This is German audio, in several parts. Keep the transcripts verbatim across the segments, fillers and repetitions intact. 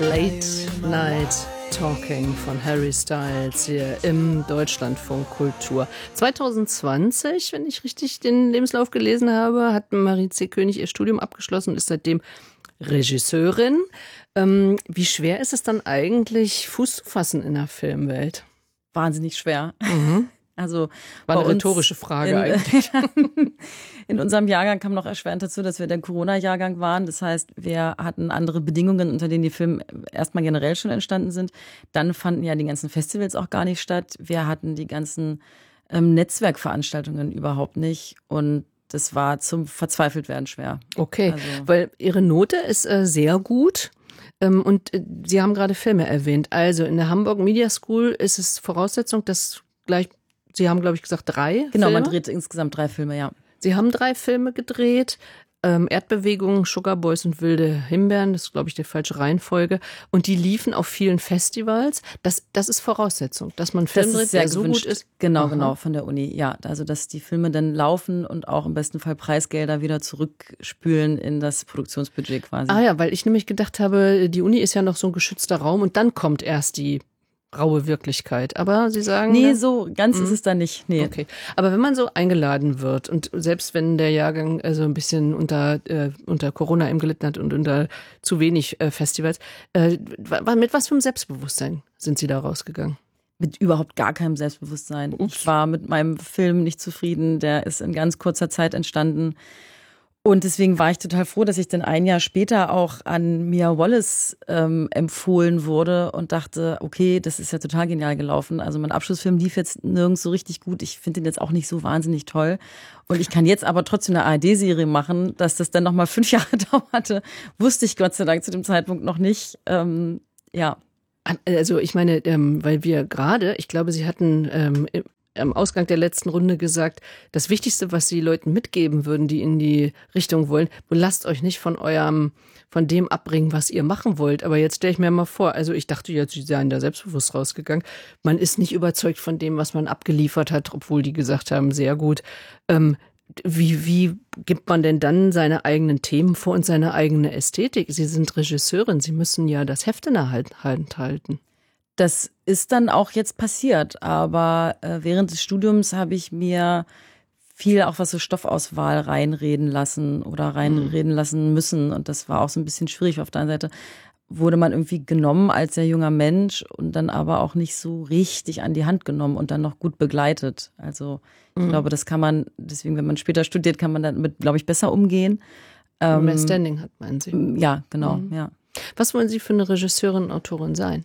Late Night Talking von Harry Styles hier im Deutschlandfunk Kultur. zwanzig zwanzig, wenn ich richtig den Lebenslauf gelesen habe, hat Marie C. König ihr Studium abgeschlossen und ist seitdem Regisseurin. Ähm, wie schwer ist es dann eigentlich, Fuß zu fassen in der Filmwelt? Wahnsinnig schwer. Mhm. Also war eine rhetorische Frage in, eigentlich. In unserem Jahrgang kam noch erschwerend dazu, dass wir der Corona-Jahrgang waren. Das heißt, wir hatten andere Bedingungen, unter denen die Filme erstmal generell schon entstanden sind. Dann fanden ja die ganzen Festivals auch gar nicht statt. Wir hatten die ganzen ähm, Netzwerkveranstaltungen überhaupt nicht. Und das war zum Verzweifeltwerden schwer. Okay, also, weil Ihre Note ist äh, sehr gut. Ähm, und äh, Sie haben gerade Filme erwähnt. Also in der Hamburg Media School ist es Voraussetzung, dass gleich Sie haben, glaube ich, gesagt, drei Genau, Filme. Man dreht insgesamt drei Filme, ja. Sie haben drei Filme gedreht. Ähm, Erdbewegung, Sugar Boys und Wilde Himbeeren, das ist, glaube ich, die falsche Reihenfolge. Und die liefen auf vielen Festivals. Das, das ist Voraussetzung, dass man Film dreht, der so gut ist. Genau, Aha. genau, von der Uni. Ja, also dass die Filme dann laufen und auch im besten Fall Preisgelder wieder zurückspülen in das Produktionsbudget quasi. Ah ja, weil ich nämlich gedacht habe, die Uni ist ja noch so ein geschützter Raum und dann kommt erst die raue Wirklichkeit. Aber Sie sagen... Nee, so ganz mh. ist es da nicht. Nee. Okay. Aber wenn man so eingeladen wird und selbst wenn der Jahrgang also ein bisschen unter, äh, unter Corona eben gelitten hat und unter zu wenig äh, Festivals, äh, mit was für einem Selbstbewusstsein sind Sie da rausgegangen? Mit überhaupt gar keinem Selbstbewusstsein. Ups. Ich war mit meinem Film nicht zufrieden. Der ist in ganz kurzer Zeit entstanden. Und deswegen war ich total froh, dass ich dann ein Jahr später auch an Mia Wallace ähm, empfohlen wurde und dachte, okay, das ist ja total genial gelaufen. Also mein Abschlussfilm lief jetzt nirgends so richtig gut. Ich finde den jetzt auch nicht so wahnsinnig toll. Und ich kann jetzt aber trotzdem eine A R D-Serie machen. Dass das dann nochmal fünf Jahre dauerte, wusste ich Gott sei Dank zu dem Zeitpunkt noch nicht. Ähm, ja. Also ich meine, ähm, weil wir gerade, ich glaube, Sie hatten... Ähm, am Ausgang der letzten Runde gesagt, das Wichtigste, was Sie Leuten mitgeben würden, die in die Richtung wollen, lasst euch nicht von eurem, von dem abbringen, was ihr machen wollt. Aber jetzt stelle ich mir mal vor, also ich dachte jetzt, Sie seien da selbstbewusst rausgegangen. Man ist nicht überzeugt von dem, was man abgeliefert hat, obwohl die gesagt haben, sehr gut. Ähm, wie, wie gibt man denn dann seine eigenen Themen vor und seine eigene Ästhetik? Sie sind Regisseurin, Sie müssen ja das Heft in der Hand halten. Das ist dann auch jetzt passiert, aber äh, während des Studiums habe ich mir viel auch was so Stoffauswahl reinreden lassen oder reinreden lassen müssen und das war auch so ein bisschen schwierig. Auf der einen Seite wurde man irgendwie genommen als sehr junger Mensch und dann aber auch nicht so richtig an die Hand genommen und dann noch gut begleitet. Also ich mhm. glaube, das kann man, deswegen, wenn man später studiert, kann man damit, glaube ich, besser umgehen. Ähm, Mehr Standing hat, meinen Sie? Ja, genau, mhm. ja. Was wollen Sie für eine Regisseurin und Autorin sein?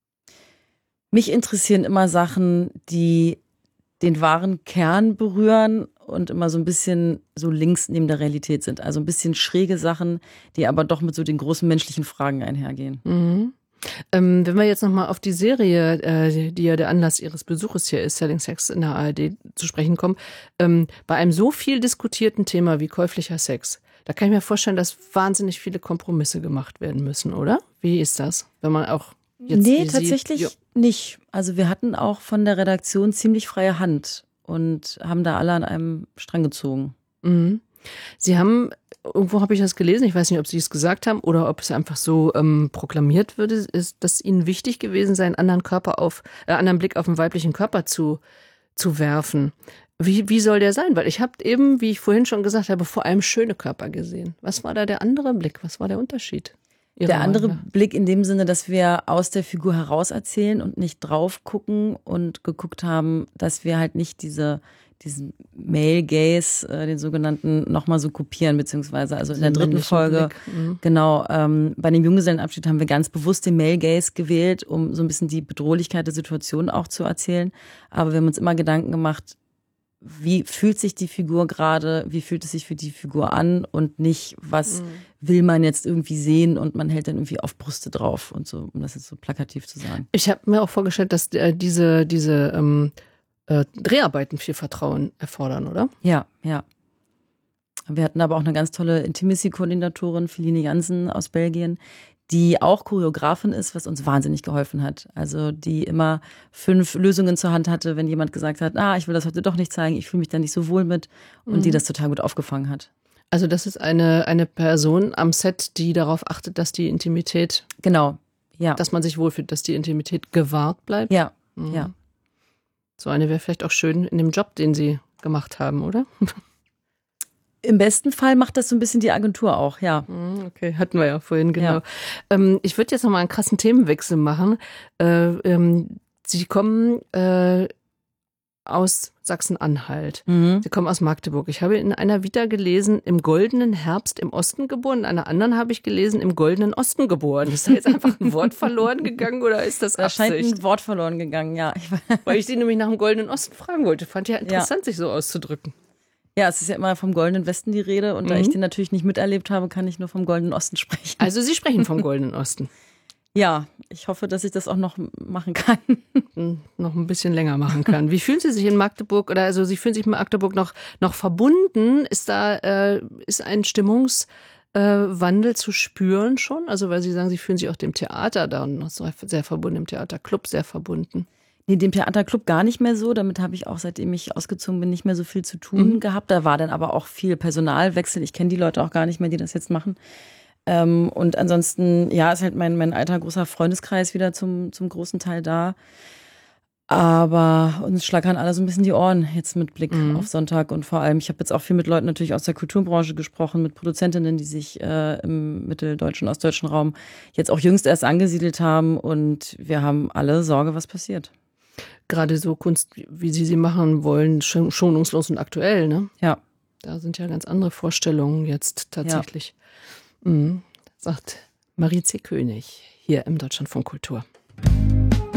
Mich interessieren immer Sachen, die den wahren Kern berühren und immer so ein bisschen so links neben der Realität sind. Also ein bisschen schräge Sachen, die aber doch mit so den großen menschlichen Fragen einhergehen. Mhm. Ähm, wenn wir jetzt nochmal auf die Serie, äh, die ja der Anlass Ihres Besuches hier ist, Selling Sex in der A R D zu sprechen kommen, ähm, bei einem so viel diskutierten Thema wie käuflicher Sex, da kann ich mir vorstellen, dass wahnsinnig viele Kompromisse gemacht werden müssen, oder? Wie ist das, wenn man auch Jetzt nee, tatsächlich ja. nicht. Also wir hatten auch von der Redaktion ziemlich freie Hand und haben da alle an einem Strang gezogen. Mhm. Sie haben, irgendwo habe ich das gelesen, ich weiß nicht, ob Sie es gesagt haben oder ob es einfach so ähm, proklamiert würde, ist, dass Ihnen wichtig gewesen sei, einen anderen Körper auf, äh, anderen Blick auf den weiblichen Körper zu, zu werfen. Wie, wie soll der sein? Weil ich habe eben, wie ich vorhin schon gesagt habe, vor allem schöne Körper gesehen. Was war da der andere Blick? Was war der Unterschied? Der andere Blick in dem Sinne, dass wir aus der Figur heraus erzählen und nicht drauf gucken und geguckt haben, dass wir halt nicht diese, diesen Male Gaze, äh, den sogenannten, nochmal so kopieren, beziehungsweise also in der dritten Folge, mhm. genau, ähm, bei dem Junggesellenabschied haben wir ganz bewusst den Male Gaze gewählt, um so ein bisschen die Bedrohlichkeit der Situation auch zu erzählen. Aber wir haben uns immer Gedanken gemacht, wie fühlt sich die Figur gerade, wie fühlt es sich für die Figur an und nicht, was mhm. will man jetzt irgendwie sehen und man hält dann irgendwie auf Brüste drauf und so, um das jetzt so plakativ zu sagen. Ich habe mir auch vorgestellt, dass äh, diese, diese ähm, äh, Dreharbeiten viel Vertrauen erfordern, oder? Ja, ja. Wir hatten aber auch eine ganz tolle Intimacy-Koordinatorin, Feline Jansen aus Belgien, die auch Choreografin ist, was uns wahnsinnig geholfen hat. Also die immer fünf Lösungen zur Hand hatte, wenn jemand gesagt hat, ah, ich will das heute doch nicht zeigen, ich fühle mich da nicht so wohl mit und mhm. die das total gut aufgefangen hat. Also das ist eine, eine Person am Set, die darauf achtet, dass die Intimität... Genau. Ja. Dass man sich wohlfühlt, dass die Intimität gewahrt bleibt. Ja, Mhm. ja. So eine wäre vielleicht auch schön in dem Job, den Sie gemacht haben, oder? Im besten Fall macht das so ein bisschen die Agentur auch, ja. Mhm, okay, hatten wir ja vorhin, genau. Ja. Ähm, ich würde jetzt noch mal einen krassen Themenwechsel machen. Äh, ähm, Sie kommen äh, aus Sachsen-Anhalt. Mhm. Sie kommen aus Magdeburg. Ich habe in einer Vita gelesen, im goldenen Herbst im Osten geboren. In einer anderen habe ich gelesen, im goldenen Osten geboren. Ist da jetzt einfach ein Wort verloren gegangen oder ist das Da Absicht? scheint ein Wort verloren gegangen, ja. Ich, Weil ich Sie nämlich nach dem goldenen Osten fragen wollte. Fand ja interessant, sich so auszudrücken. ja, es ist ja immer vom goldenen Westen die Rede und da Mhm. ich den natürlich nicht miterlebt habe, kann ich nur vom goldenen Osten sprechen. Also Sie sprechen vom goldenen Osten. Ja, ich hoffe, dass ich das auch noch machen kann. Noch ein bisschen länger machen kann. Wie fühlen Sie sich in Magdeburg oder also Sie fühlen sich mit Magdeburg noch, noch verbunden? Ist da äh, ist ein Stimmungswandel äh, zu spüren schon? Also weil Sie sagen, Sie fühlen sich auch dem Theater da noch so sehr verbunden, dem Theaterclub sehr verbunden. Nee, dem Theaterclub gar nicht mehr so. Damit habe ich auch, seitdem ich ausgezogen bin, nicht mehr so viel zu tun Mhm. gehabt. Da war dann aber auch viel Personalwechsel. Ich kenne die Leute auch gar nicht mehr, die das jetzt machen. Ähm, und ansonsten, ja, ist halt mein, mein alter großer Freundeskreis wieder zum, zum großen Teil da. Aber uns schlackern alle so ein bisschen die Ohren jetzt mit Blick Mhm. auf Sonntag. Und vor allem, ich habe jetzt auch viel mit Leuten natürlich aus der Kulturbranche gesprochen, mit Produzentinnen, die sich äh, im mitteldeutschen, ostdeutschen Raum jetzt auch jüngst erst angesiedelt haben. Und wir haben alle Sorge, was passiert. Gerade so Kunst, wie Sie sie machen wollen, schon- schonungslos und aktuell, ne? Ja. Da sind ja ganz andere Vorstellungen jetzt tatsächlich. Mhm. Sagt Marie C. König hier im Deutschlandfunk Kultur.